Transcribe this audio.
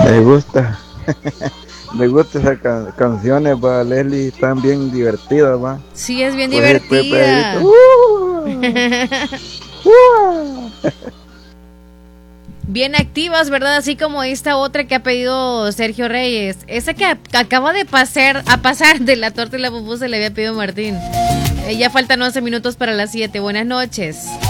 Me gusta. Me gusta esas canciones, va, Leslie, están bien divertidas, va. Sí, es bien Pues, divertida. Bien activas, ¿verdad? Así como esta otra que ha pedido Sergio Reyes. Esa que acaba de pasar de la torta y la pupusa le había pedido Martín. Ya faltan 11 minutos para las 7. Buenas noches.